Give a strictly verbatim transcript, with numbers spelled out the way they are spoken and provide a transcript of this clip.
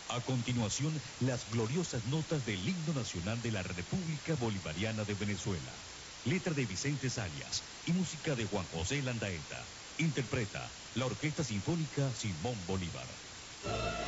A continuación, las gloriosas notas del himno nacional de la República Bolivariana de Venezuela. Letra de Vicente Arias y música de Juan José Landaeta. Interpreta la Orquesta Sinfónica Simón Bolívar.